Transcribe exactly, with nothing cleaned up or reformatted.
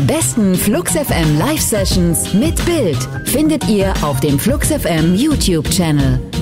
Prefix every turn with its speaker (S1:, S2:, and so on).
S1: besten Flux F M Live Sessions mit Bild findet ihr auf dem Flux F M YouTube Channel.